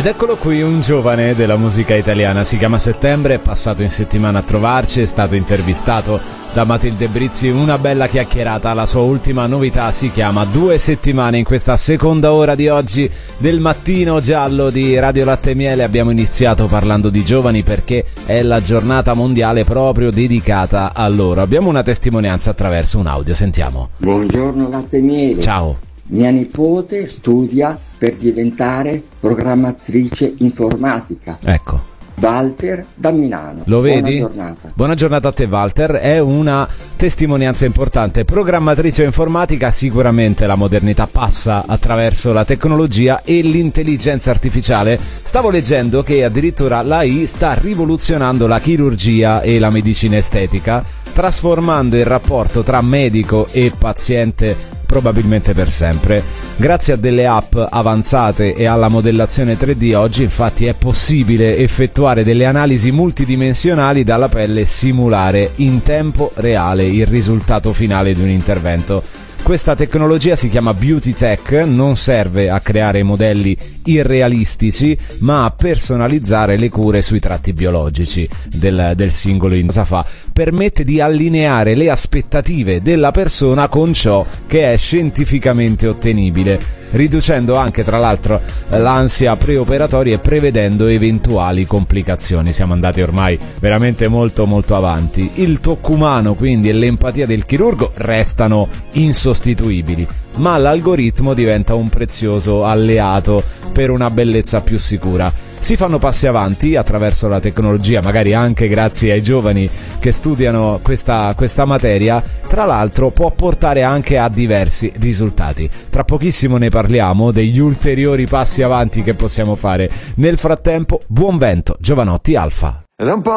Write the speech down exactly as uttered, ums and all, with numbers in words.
Ed eccolo qui un giovane della musica italiana, si chiama Settembre, è passato in settimana a trovarci, è stato intervistato da Matilde Brizzi, una bella chiacchierata. La sua ultima novità si chiama Due settimane. In questa seconda ora di oggi del mattino giallo di Radio Latte e Miele abbiamo iniziato parlando di giovani perché è la giornata mondiale proprio dedicata a loro. Abbiamo una testimonianza attraverso un audio, sentiamo. Buongiorno Latte e Miele. Ciao. Mia nipote studia per diventare programmatrice informatica. Ecco. Walter da Milano. Lo vedi? Buona giornata. Buona giornata a te Walter, è una testimonianza importante. Programmatrice informatica, sicuramente la modernità passa attraverso la tecnologia e l'intelligenza artificiale. Stavo leggendo che addirittura l'A I sta rivoluzionando la chirurgia e la medicina estetica, trasformando il rapporto tra medico e paziente probabilmente per sempre. Grazie a delle app avanzate e alla modellazione tre D oggi infatti è possibile effettuare delle analisi multidimensionali dalla pelle e simulare in tempo reale il risultato finale di un intervento. Questa tecnologia si chiama Beauty Tech, non serve a creare modelli irrealistici, ma a personalizzare le cure sui tratti biologici del, del singolo. Cosa fa? Permette di allineare le aspettative della persona con ciò che è scientificamente ottenibile, riducendo anche tra l'altro l'ansia preoperatoria e prevedendo eventuali complicazioni. Siamo andati ormai veramente molto molto avanti. Il tocco umano quindi e l'empatia del chirurgo restano insostituibili, ma l'algoritmo diventa un prezioso alleato per una bellezza più sicura. Si fanno passi avanti attraverso la tecnologia, magari anche grazie ai giovani che studiano questa, questa materia. Tra l'altro può portare anche a diversi risultati. Tra pochissimo ne parliamo degli ulteriori passi avanti che possiamo fare. Nel frattempo, buon vento, Giovanotti Alfa.